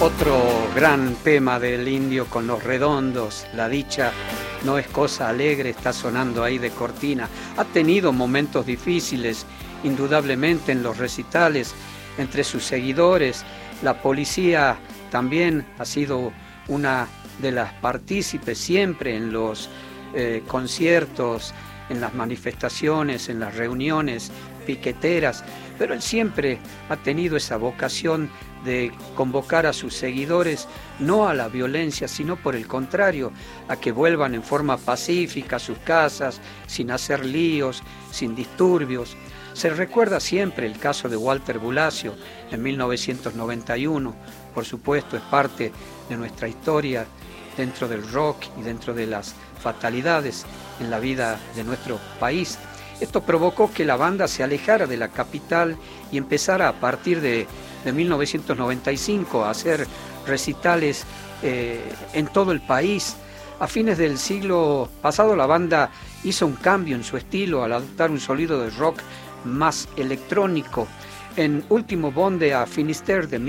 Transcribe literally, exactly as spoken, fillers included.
Otro gran tema del Indio con Los Redondos, La dicha no es cosa alegre, está sonando ahí de cortina. Ha tenido momentos difíciles, indudablemente, en los recitales, entre sus seguidores. La policía también ha sido una de las partícipes siempre en los eh, conciertos, en las manifestaciones, en las reuniones piqueteras, pero él siempre ha tenido esa vocación de convocar a sus seguidores no a la violencia, sino por el contrario, a que vuelvan en forma pacífica a sus casas, sin hacer líos, sin disturbios. Se recuerda siempre el caso de Walter Bulacio en mil novecientos noventa y uno, por supuesto es parte de nuestra historia dentro del rock y dentro de las fatalidades en la vida de nuestro país. Esto provocó que la banda se alejara de la capital y empezara a partir de, de mil novecientos noventa y cinco a hacer recitales eh, en todo el país. A fines del siglo pasado la banda hizo un cambio en su estilo al adoptar un sonido de rock más electrónico. En Último Bonde a Finisterre de